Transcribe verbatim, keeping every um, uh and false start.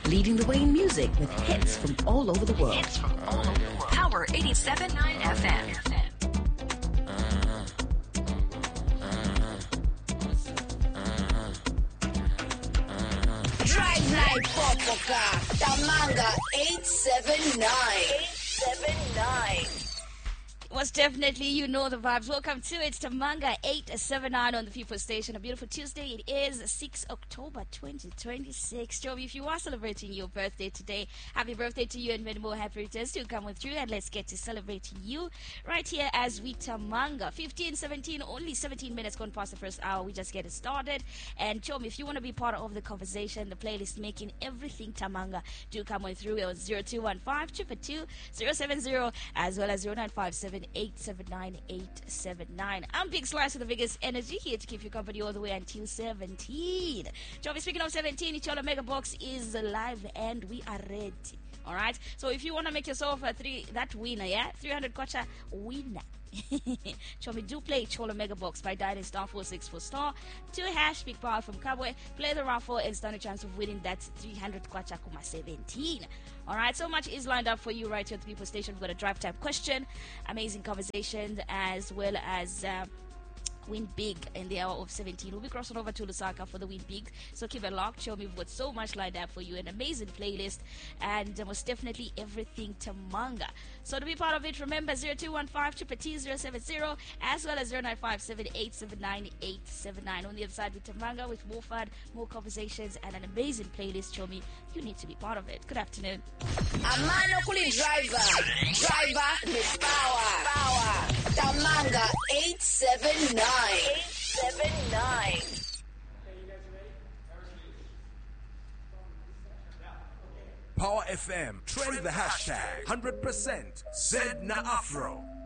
leading the way in music with hits from all over the world. Hits from all over the world. Power eighty-seven point nine F M. Drive Night Popoka, Tamanga eight seven nine. eight seven nine. Was definitely, you know the vibes. Welcome to it, Tamanga eight seven nine on the People Station. A beautiful Tuesday. It is the sixth of October twenty twenty-six. Joey, if you are celebrating your birthday today, happy birthday to you and many more happy returns to come with you. And let's get to celebrating you right here as we Tamanga. fifteen seventeen, only seventeen minutes gone past the first hour. We just get it started. And Joey, if you want to be part of the conversation, the playlist making everything Tamanga, do come on through. It was zero two one five, two two two, zero seven zero as well as zero nine five seven. eight seven nine eight seven nine. I'm Big Slice with the biggest energy here to keep you company all the way until seventeen. Joby, speaking of seventeen, Ichola Mega Box is live and we are ready. All right. So if you want to make yourself a three that winner, yeah, three hundred kwacha winner. Chomi, do play Chola Mega Box by dialing star four six four star two hash big power from Kabwe. Play the raffle and stand a chance of winning that three hundred kwacha kuma seventeen. Alright, so much is lined up for you right here at the People Station. We've got a drive time question, amazing conversations, as well as uh, Win Big in the hour of seventeen. We'll be crossing over to Lusaka for the Win Big, so keep it locked. Show me we've got so much lined up for you, an amazing playlist, and uh, most definitely everything Tamanga. So to be part of it, remember zero two one five, two two two, zero seven zero as well as zero nine five seven, eight seven nine eight seven nine. On the other side with Tamanga, with more fun, more conversations, and an amazing playlist. Show me you need to be part of it. Good afternoon. Amano Kuli Driver. Driver with power. Power. Tamanga eight seven nine. eight seven nine. Power F M, trend the hashtag one hundred percent Z na Afro.